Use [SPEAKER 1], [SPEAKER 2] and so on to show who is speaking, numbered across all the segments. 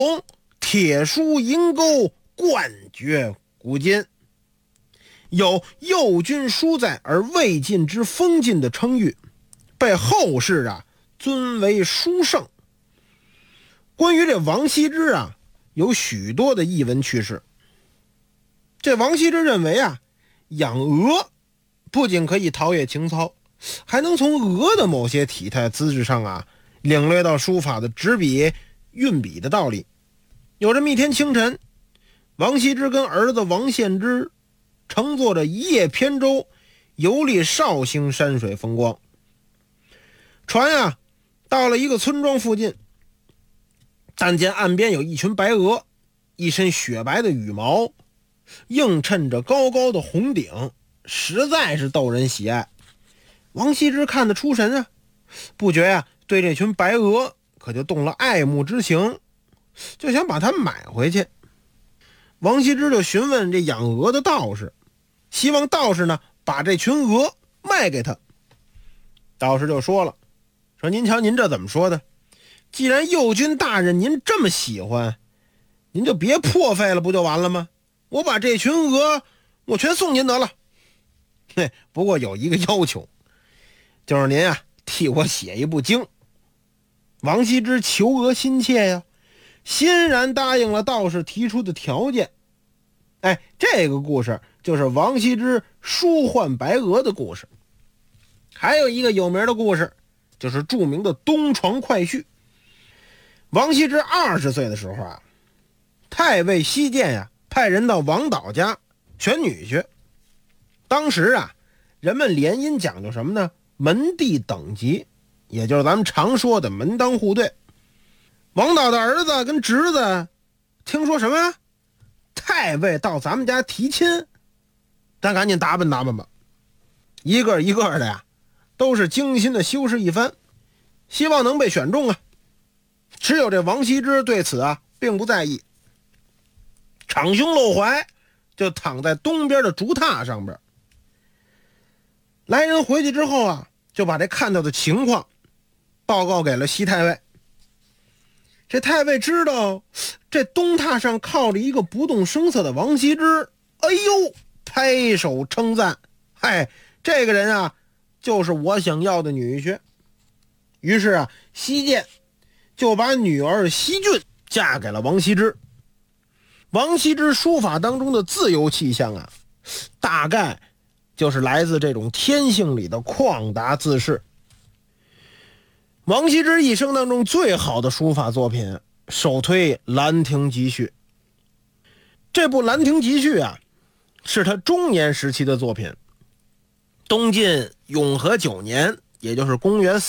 [SPEAKER 1] 铁书银钩，冠绝古今，有右军书在而未尽之封禁的称誉，被后世尊为书圣。关于这王羲之有许多的译文趣事。这王羲之认为养鹅不仅可以陶冶情操，还能从鹅的某些体态姿势上领略到书法的执笔运笔的道理。有这么一天清晨，王羲之跟儿子王献之乘坐着一叶扁舟游历绍兴山水风光。船到了一个村庄附近，但见岸边有一群白鹅，一身雪白的羽毛映衬着高高的红顶，实在是逗人喜爱。王羲之看得出神不觉对这群白鹅可就动了爱慕之情，就想把它买回去。王羲之就询问这养鹅的道士，希望道士把这群鹅卖给他。道士就说了，说您瞧您这怎么说的，既然右军大人您这么喜欢，您就别破费了，不就完了吗？我把这群鹅我全送您得了。不过有一个要求，就是您替我写一部经。王羲之求鹅心切欣然答应了道士提出的条件。这个故事就是王羲之书换白鹅的故事。还有一个有名的故事，就是著名的东床快婿。王羲之20岁的时候太尉西涧派人到王导家选女婿。当时人们联姻讲究什么呢？门第等级，也就是咱们常说的门当户对。王导的儿子跟侄子听说什么太尉到咱们家提亲，咱赶紧打扮打扮吧。一个一个的都是精心的修饰一番，希望能被选中只有这王羲之对此并不在意，敞胸露怀，就躺在东边的竹榻上边。来人回去之后就把这看到的情况报告给了西太尉。这太尉知道这东榻上靠着一个不动声色的王羲之，拍手称赞，这个人就是我想要的女婿。于是西涧就把女儿西俊嫁给了王羲之。王羲之书法当中的自由气象大概就是来自这种天性里的旷达自适。王羲之一生当中最好的书法作品首推《兰亭集序》。这部《兰亭集序》是他中年时期的作品。东晋永和9年，也就是公元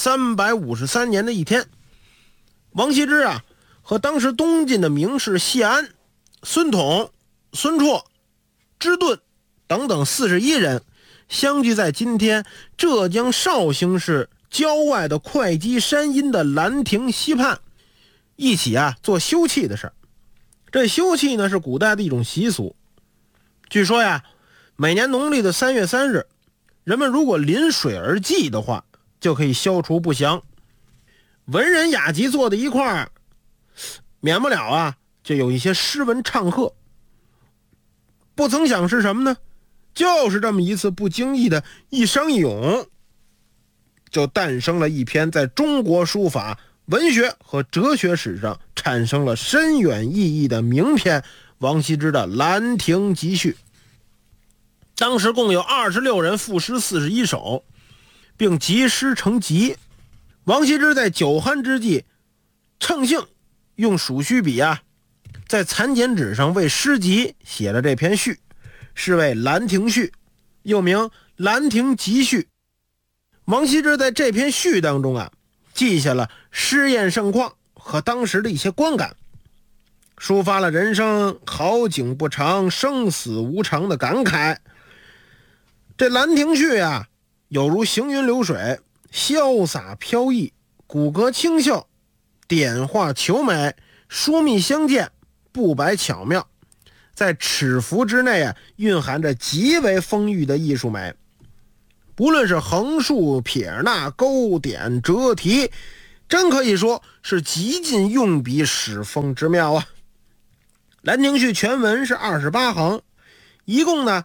[SPEAKER 1] 353年的一天，王羲之和当时东晋的名士谢安、孙统、孙绰、支顿等等41人相聚在今天浙江绍兴市郊外的会稽山阴的兰亭西畔，一起做休憩的事儿。这休憩呢是古代的一种习俗。据说每年农历的3月3日，人们如果临水而祭的话，就可以消除不祥。文人雅集坐在一块儿，免不了就有一些诗文唱和。不曾想是什么呢？就是这么一次不经意的一觞一咏，就诞生了一篇在中国书法、文学和哲学史上产生了深远意义的名篇——王羲之的《兰亭集序》。当时共有26人赋诗41首，并集诗成集。王羲之在酒酣之际乘兴用鼠须笔在蚕茧纸上为诗集写了这篇序，是为《兰亭序》，又名《兰亭集序》。王羲之在这篇序当中记下了诗宴盛况和当时的一些观感，抒发了人生好景不长，生死无常的感慨。这《兰亭序》有如行云流水，潇洒飘逸，骨骼清秀，点画遒美，疏密相间，布摆巧妙，在尺幅之内蕴含着极为丰裕的艺术美。不论是横竖撇捺勾点折题， 真可以说是极尽用笔使风之妙啊。兰亭序全文是28行，一共呢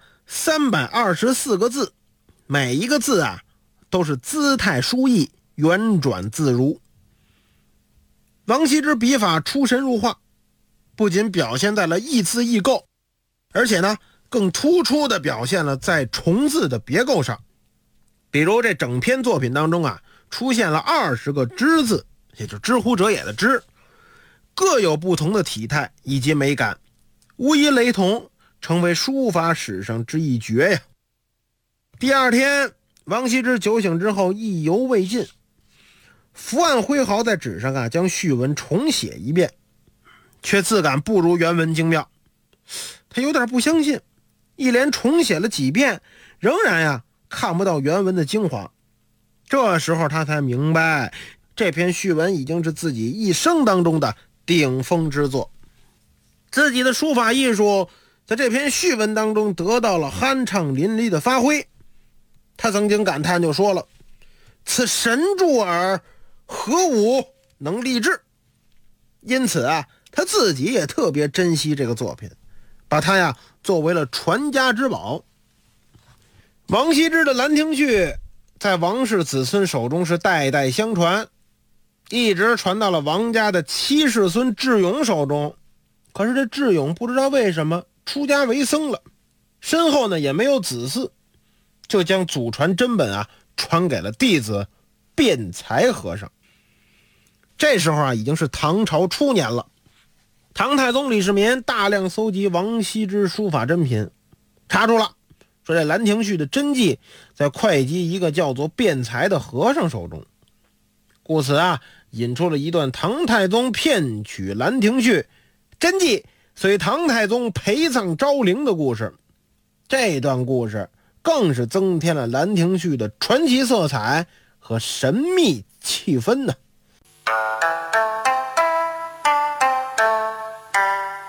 [SPEAKER 1] 324个字，每一个字啊都是姿态殊异，圆转自如。王羲之笔法出神入化，不仅表现在了易字易构，而且呢更突出地表现了在重字的别构上。比如这整篇作品当中啊，出现了20个之字，也就是知乎者也的知，各有不同的体态以及美感，无一雷同，成为书法史上之一绝呀。第二天，王羲之酒醒之后意犹未尽，伏案挥毫在纸上啊，将序文重写一遍，却自感不如原文精妙。他有点不相信，一连重写了几遍，仍然呀看不到原文的精华。这时候他才明白，这篇序文已经是自己一生当中的顶峰之作。自己的书法艺术在这篇序文当中得到了酣畅淋漓的发挥。他曾经感叹就说了：此神助耳，何吾能立志。因此啊，他自己也特别珍惜这个作品，把它呀作为了传家之宝。王羲之的兰亭序在王氏子孙手中是代代相传，一直传到了王家的7世孙智勇手中。可是这智勇不知道为什么出家为僧了，身后呢也没有子嗣，就将祖传真本啊传给了弟子辩才和尚。这时候啊已经是唐朝初年了，唐太宗李世民大量搜集王羲之书法珍品，查出了说这兰亭序的真迹在会稽一个叫做辩才的和尚手中，故此啊引出了一段唐太宗骗取兰亭序真迹随唐太宗陪葬昭陵的故事。这段故事更是增添了兰亭序的传奇色彩和神秘气氛呢。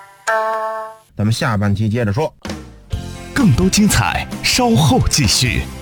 [SPEAKER 2] 咱们下半期接着说，
[SPEAKER 3] 更多精彩稍后继续。